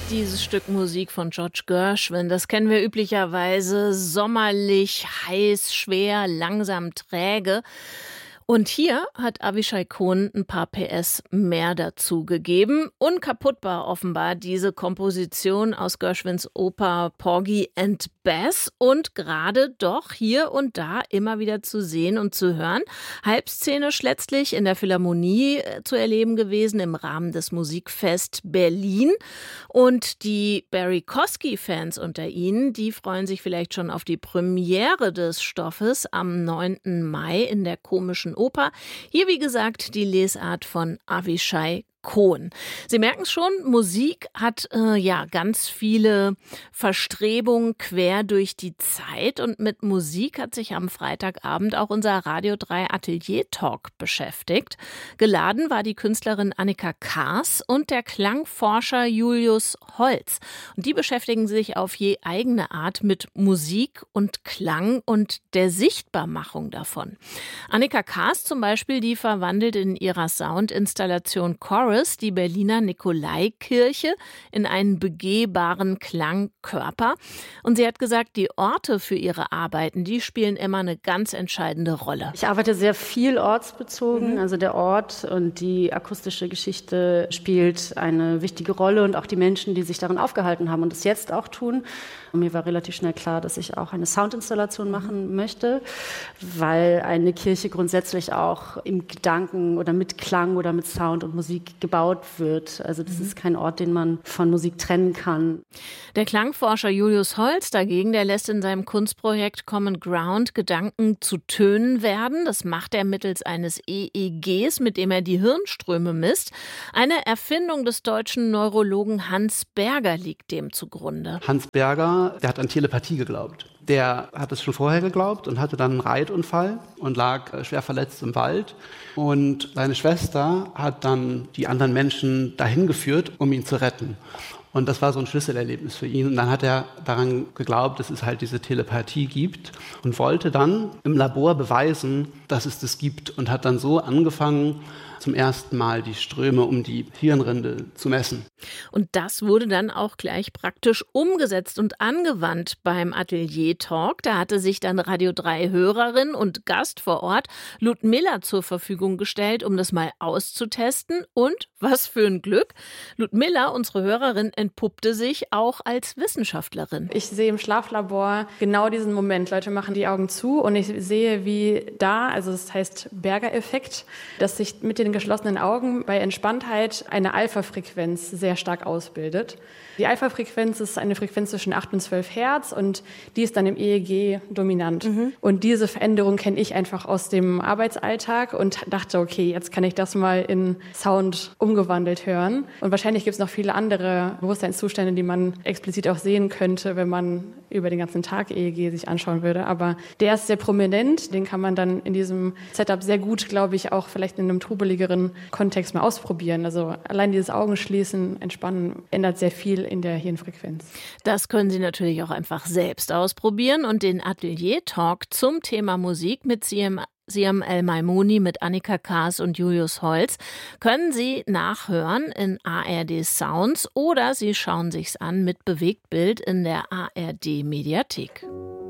Dieses Stück Musik von George Gershwin, das kennen wir üblicherweise sommerlich, heiß, schwer, langsam, träge. Und hier hat Avishai Cohen ein paar PS mehr dazu gegeben. Unkaputtbar offenbar diese Komposition aus Gershwins Oper Porgy and Bess und gerade doch hier und da immer wieder zu sehen und zu hören. Halbszenisch letztlich in der Philharmonie zu erleben gewesen im Rahmen des Musikfest Berlin. Und die Barry Kosky-Fans unter Ihnen, die freuen sich vielleicht schon auf die Premiere des Stoffes am 9. Mai in der Komischen Oper. Hier, wie gesagt, die Lesart von Avishai Cohen. Sie merken es schon, Musik hat ganz viele Verstrebungen quer durch die Zeit und mit Musik hat sich am Freitagabend auch unser Radio 3 Atelier Talk beschäftigt. Geladen war die Künstlerin Annika Kaas und der Klangforscher Julius Holz. Und die beschäftigen sich auf je eigene Art mit Musik und Klang und der Sichtbarmachung davon. Annika Kaas zum Beispiel, die verwandelt in ihrer Soundinstallation Chorus die Berliner Nikolaikirche in einen begehbaren Klangkörper. Und sie hat gesagt, die Orte für ihre Arbeiten, die spielen immer eine ganz entscheidende Rolle. Ich arbeite sehr viel ortsbezogen. Also der Ort und die akustische Geschichte spielt eine wichtige Rolle und auch die Menschen, die sich darin aufgehalten haben und es jetzt auch tun. Und mir war relativ schnell klar, dass ich auch eine Soundinstallation machen möchte, weil eine Kirche grundsätzlich auch im Gedanken oder mit Klang oder mit Sound und Musik gebaut wird. Also das ist kein Ort, den man von Musik trennen kann. Der Klangforscher Julius Holz dagegen, der lässt in seinem Kunstprojekt Common Ground Gedanken zu Tönen werden. Das macht er mittels eines EEGs, mit dem er die Hirnströme misst. Eine Erfindung des deutschen Neurologen Hans Berger liegt dem zugrunde. Hans Berger, der hat an Telepathie geglaubt. Der hat es schon vorher geglaubt und hatte dann einen Reitunfall und lag schwer verletzt im Wald. Und seine Schwester hat dann die anderen Menschen dahin geführt, um ihn zu retten. Und das war so ein Schlüsselerlebnis für ihn. Und dann hat er daran geglaubt, dass es halt diese Telepathie gibt und wollte dann im Labor beweisen, dass es das gibt. Und hat dann so angefangen, zum ersten Mal die Ströme um die Hirnrinde zu messen. Und das wurde dann auch gleich praktisch umgesetzt und angewandt beim Atelier Talk. Da hatte sich dann Radio 3 Hörerin und Gast vor Ort Ludmilla zur Verfügung gestellt, um das mal auszutesten. Und was für ein Glück, Ludmilla, unsere Hörerin, entpuppte sich auch als Wissenschaftlerin. Ich sehe im Schlaflabor genau diesen Moment. Leute machen die Augen zu und ich sehe, wie da, also das heißt Berger-Effekt, dass sich mit den geschlossenen Augen bei Entspanntheit eine Alpha-Frequenz sehr stark ausbildet. Die Alpha-Frequenz ist eine Frequenz zwischen 8 und 12 Hertz und die ist dann im EEG dominant. Und diese Veränderung kenne ich einfach aus dem Arbeitsalltag und dachte, okay, jetzt kann ich das mal in Sound umgewandelt hören. Und wahrscheinlich gibt es noch viele andere Bewusstseinszustände, die man explizit auch sehen könnte, wenn man über den ganzen Tag EEG sich anschauen würde. Aber der ist sehr prominent, den kann man dann in diesem Setup sehr gut, glaube ich, auch vielleicht in einem trubeligeren Kontext mal ausprobieren. Also allein dieses Augenschließen, Entspannen ändert sehr viel in der Hirnfrequenz. Das können Sie natürlich auch einfach selbst ausprobieren und den Atelier-Talk zum Thema Musik mit Siam El-Maimouni, mit Annika Kaas und Julius Holz können Sie nachhören in ARD Sounds oder Sie schauen sich's an mit Bewegtbild in der ARD Mediathek.